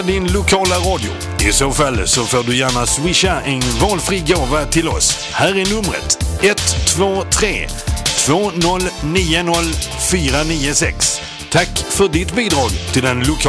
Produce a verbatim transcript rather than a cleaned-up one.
din lokala radio. I så fall så får du gärna swisha en valfri gåva till oss. Här är numret ett två tre två noll nio noll fyra nio sex. Tack för ditt bidrag till den lokala